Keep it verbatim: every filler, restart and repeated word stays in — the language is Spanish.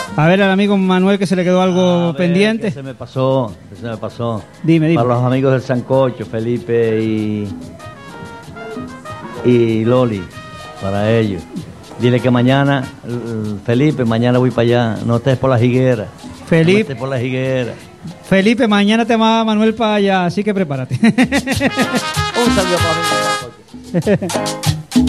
A ver, al amigo Manuel que se le quedó algo ver, pendiente. Que se me pasó, que se me pasó. Dime, dime. Para los amigos del Sancocho, Felipe y, y Loli, para ellos. Dile que mañana, Felipe, mañana voy para allá. No estés por las higueras. Felipe. No estés por las higueras. Felipe, mañana te va Manuel para allá, así que prepárate. Un saludo para mí.